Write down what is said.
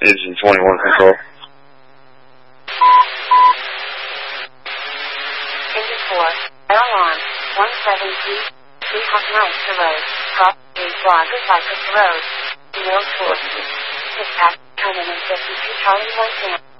Engine 21 control. Engine 4, air alarm, 173, 3 Hot Night to road, Prop 3 Blogger Cypress Road, Mill Tour. Dispatch, turn in 52 Charlie 1 Sam.